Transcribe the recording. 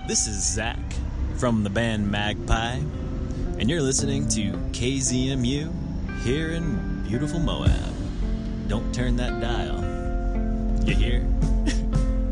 This is Zach from the band Magpie, and you're listening to KZMU here in beautiful Moab. Don't turn that dial. You hear?